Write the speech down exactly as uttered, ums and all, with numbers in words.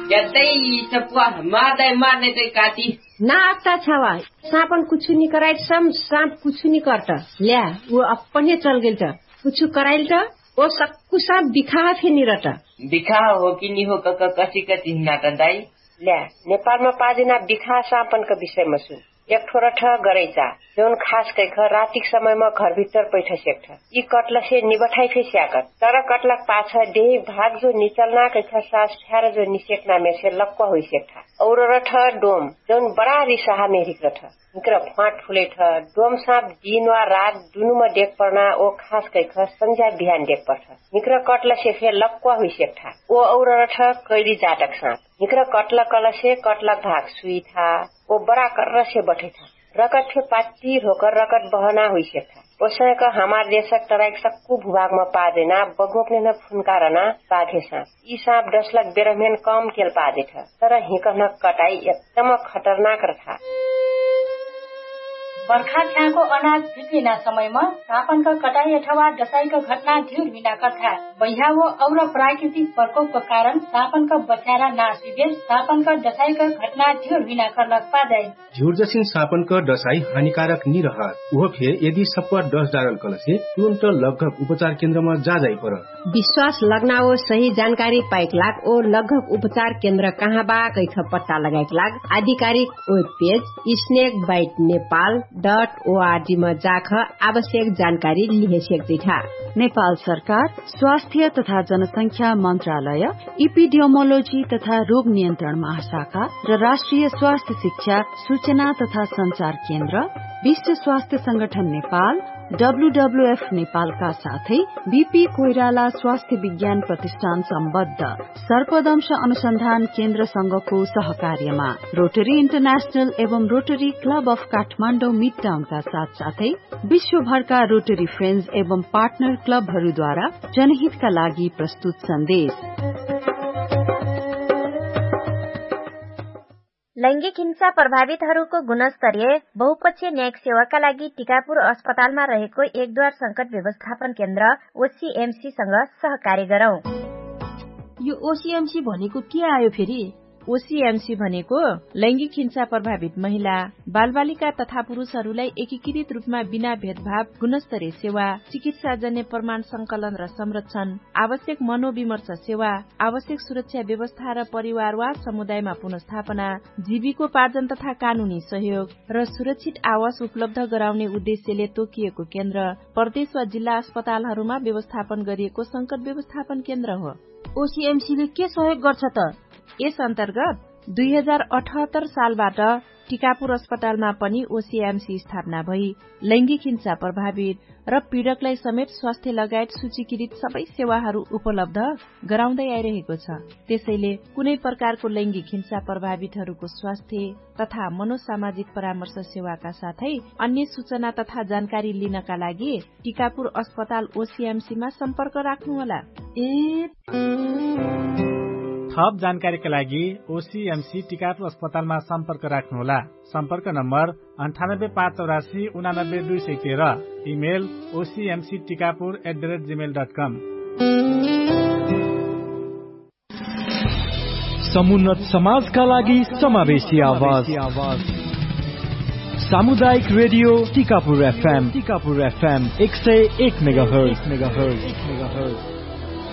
यतै सपुआ मार्दै मार्दै चाहिँ काटी ना आता छवा सापन कुछ नहीं कराई सम सांप कुछ नहीं करता ल्या वो अपने चल गेल त कुछ कराइल त वो सक्कु सांप बिखा फेनि रटा बिखा हो कि नि हो क कसी कति नाटा दाई ल्या नेपालमा पादिना बिखा सापनको विषयमा सुन एक ठोरा ठ गरैचा जौन खास कैख रातिक समयमा घरभित्र पैठ सेक्ठ यी कटलसे निबठाइ फे स्याकत तर कटलक पाछ देही भाग जो निचलना कैख सास फ्यार जो निसेक्ना मेसे लक्क होइ सेक्ठ और रठ डोम जौन बड़ा रिसाहा मेरिक रठ निक्र फाट फुले ठ डोम साप दिन वा रात दुनुमा देख पर्ना ओ खास कैख संझा बिहान देख पर्छ निक्र कटलसे फे लक्क होइ सेक्ठ ओ और रठ कैदी जाटक साप निक्र कटल कलसे कटलक भाग सुई था ओ बड़ा कर्र से बठे था रकट थे पाती होकर रकट बहना हुई से था उसने का हमारे देशक तराइक सक्कू भूभाग में पा देना बगोपने न फुनकारना पाधे सांप ई सांप दस लाख बेरहमेन कम केल पादे था तर हिकन कटाई एकदम खतरनाक रहा बर्खा छ्याको अनाज बिग्रिना समयमा सापनका कटाई अथवा डसाईका घटना ढिर बिना कथा बैहावो और प्राकृतिक प्रकोपको कारण सापनका बचारा नाश बिबेर सापनका डसाईका घटना ढिर बिना करलक पादै झुर जसिन सापनका डसाई हानिकारक नि रहा उहो फे यदि सप्पा दस डारल कलसे तुरन्त लगभग उपचार केन्द्रमा जा जाइ पर विश्वास लगनाओ सही जानकारी पाइक लाग ओ लगभग उपचार केन्द्र कहाँ बा कैथ पत्ता लगाइक लाग आधिकारिक web page snake bite Nepal dot ORG में जाख आवश्यक जानकारी लिहे सक्दै था। नेपाल सरकार स्वास्थ्य तथा जनसंख्या मन्त्रालय इपिडियोमोलोजी तथा रोग नियन्त्रण महाशाखा र राष्ट्रिय स्वास्थ्य शिक्षा सूचना तथा संचार केन्द्र विश्व स्वास्थ्य संगठन नेपाल डब्ल्यूडब्ल्यूएफ नेपालका साथै बीपी कोइराला स्वास्थ्य विज्ञान प्रतिष्ठान सम्बद्ध सर्पदंश अनुसन्धान केन्द्र संघको सहकार्यमा रोटरी इन्टरनेशनल एवं rotary club of Kathmandu mid टाउनका साथ साथै विश्वभरका रोटरी फ्रेन्ड्स एवं पार्टनर क्लबहरूद्वारा जनहितका लागि प्रस्तुत सन्देश। लैंगिक हिंसा प्रभावितहरूको गुणस्तरीय बहुपक्षीय न्यायिक सेवाका लागि टिकापुर अस्पतालमा रहेको एकद्वार संकट व्यवस्थापन केन्द्र ओसीएमसीसँग सहकार्य गरौं। यो ओसीएमसी भनेको के आयो फेरि? ओसीएमसी भनेको लैंगिक हिंसा प्रभावित महिला बालबालिका तथा पुरूषहरूलाई एकीकृत रूपमा बिना भेदभाव गुणस्तरीय सेवा, चिकित्साजन्य प्रमाण संकलन र संरक्षण, आवश्यक मनोविमर्श सेवा, आवश्यक सुरक्षा व्यवस्था र परिवार वा समुदायमा पुनर्स्थापना, जीविकोपार्जन तथा कानूनी सहयोग र सुरक्षित आवास उपलब्ध गराउने उद्देश्यले तोकिएको केन्द्र प्रदेश वा जिल्ला अस्पतालहरूमा व्यवस्थापन गरिएको संकट व्यवस्थापन केन्द्र हो। ओसीएमसीले के सहयोग गर्छ त? यस अन्तर्गत दुई हजार अठहत्तर सालबाट टिकापुर अस्पतालमा पनि ओसीएमसी स्थापना भई लैंगिक हिंसा प्रभावित र पीड़कलाई समेत स्वास्थ्य लगायत सूचीकृत सबै सेवाहरू उपलब्ध गराउँदै आइरहेको छ। त्यसैले कुनै प्रकारको लैंगिक हिंसा प्रभावितहरूको स्वास्थ्य तथा मनोसामाजिक परामर्श सेवाका साथै अन्य सूचना तथा जानकारी लिनका लागि टिकापुर अस्पताल ओसीएमसीमा सम्पर्क राख्नुहोला। ए थप जानकारीका लागि ओसीएमसी टिकापुर अस्पतालमा सम्पर्क राख्नुहोला। सम्पर्क नम्बर अन्ठानब्बे पाँच चौरासी उनानब्बे दुई सय तेह्र, email ओसीएमसी Tikapur at the rate Gmail dot कम। समुन्नत समाजका लागि समावेशी आवाज सामुदायिक radio Tikapur FM Tikapur FM एक सय एक मेगाहर्ज।